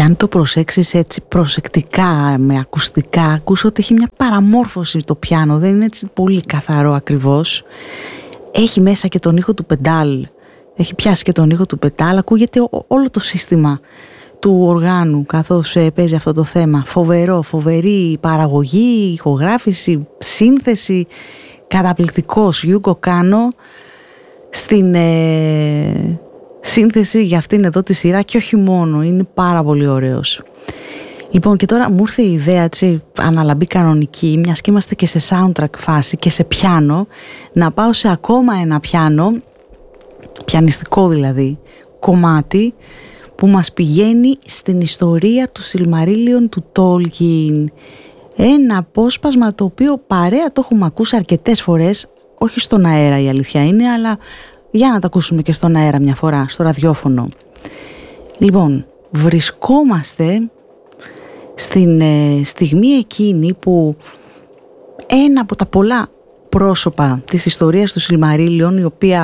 Και αν το προσέξεις έτσι προσεκτικά με ακουστικά, ακούς ότι έχει μια παραμόρφωση το πιάνο, δεν είναι έτσι πολύ καθαρό ακριβώς. Έχει μέσα και τον ήχο του πεντάλ, έχει πιάσει και τον ήχο του πεντάλ, ακούγεται όλο το σύστημα του οργάνου καθώς παίζει αυτό το θέμα. Φοβερή παραγωγή, ηχογράφηση, σύνθεση, καταπληκτικός Γιούκο Κάνο στην σύνθεση για αυτήν εδώ τη σειρά και όχι μόνο, είναι πάρα πολύ ωραίος. Λοιπόν, και τώρα μου ήρθε η ιδέα, έτσι, αναλαμπή κανονική, μιας και είμαστε και σε soundtrack φάση και σε πιάνο, να πάω σε ακόμα ένα πιάνο, πιανιστικό δηλαδή, κομμάτι που μας πηγαίνει στην ιστορία του Silmarillion του Tolkien. Ένα απόσπασμα το οποίο παρέα το έχουμε ακούσει αρκετές φορές, όχι στον αέρα η αλήθεια είναι, αλλά για να το ακούσουμε και στον αέρα μια φορά, στο ραδιόφωνο. Λοιπόν, βρισκόμαστε στην στιγμή εκείνη που ένα από τα πολλά πρόσωπα της ιστορίας του Silmarillion,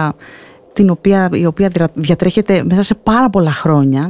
η οποία διατρέχεται μέσα σε πάρα πολλά χρόνια,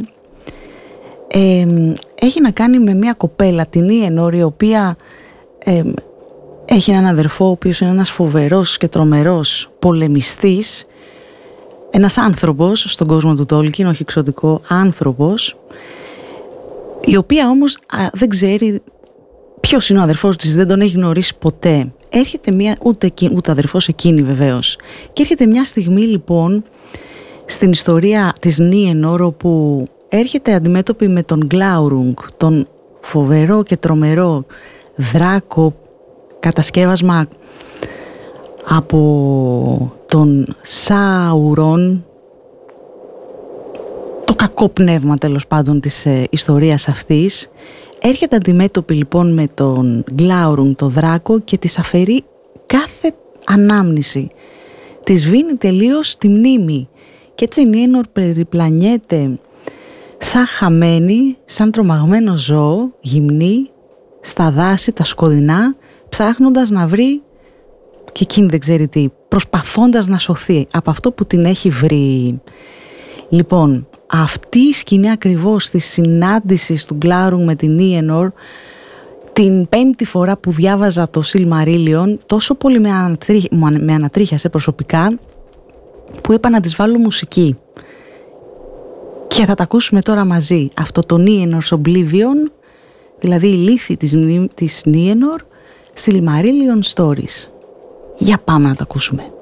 έχει να κάνει με μια κοπέλα, την Ιενόρ, η οποία έχει έναν αδερφό ο οποίος είναι ένας φοβερός και τρομερός πολεμιστής, ένας άνθρωπος στον κόσμο του Tolkien, όχι εξωτικό, άνθρωπος, η οποία όμως δεν ξέρει ποιος είναι ο αδερφός της, δεν τον έχει γνωρίσει ποτέ. Έρχεται ούτε αδερφός εκείνη βεβαίως. Και έρχεται μια στιγμή λοιπόν στην ιστορία της Νίενορ, όπου έρχεται αντιμέτωπη με τον Glaurung, τον φοβερό και τρομερό δράκο, κατασκεύασμα από τον Σάουρον, το κακό πνεύμα τέλος πάντων της ιστορίας αυτής. Έρχεται αντιμέτωπη λοιπόν με τον Glaurung, το δράκο, και της αφαιρεί κάθε ανάμνηση. Της σβήνει τελείως τη μνήμη. Και έτσι η Νίενορ περιπλανιέται σαν χαμένη, σαν τρομαγμένο ζώο, γυμνή, στα δάση, τα σκοτεινά, ψάχνοντας να βρει, και εκείνη δεν ξέρει τι, προσπαθώντας να σωθεί από αυτό που την έχει βρει. Λοιπόν, αυτή η σκηνή ακριβώς της συνάντησης του Glaurung με την Ιενόρ, την πέμπτη φορά που διάβαζα το Silmarillion, τόσο πολύ με ανατρίχιασε προσωπικά, που είπα να της βάλω μουσική. Και θα τα ακούσουμε τώρα μαζί. Αυτό το Nienors Oblivion, δηλαδή η λύθη της Nienor, Silmarillion Stories. Για πάμε να τα ακούσουμε.